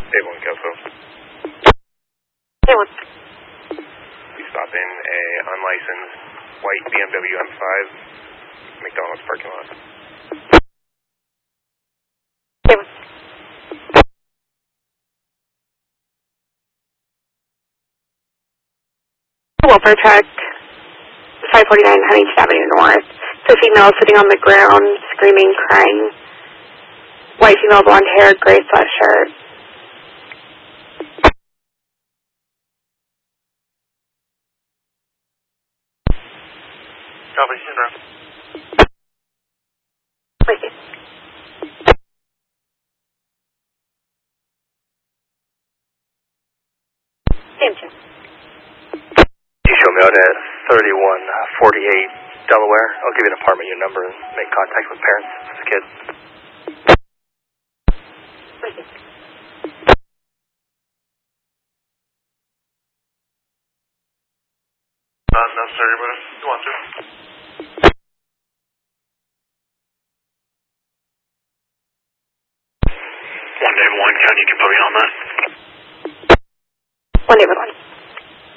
A1 Kelso. A1. We stop in a unlicensed white BMW M5, McDonald's parking lot. A1. Welfare check, 549 Huntington Avenue North. So female sitting on the ground, screaming, crying. White female, blonde hair, gray sweatshirt. Copy, Shinra. Thank you. Same two. You show me out at 3148 Delaware. I'll give you an apartment, your number, and make contact with parents for the kid. Thank you. No, sir, but if you want to. 1-1, County, you can put me on that. 1-1.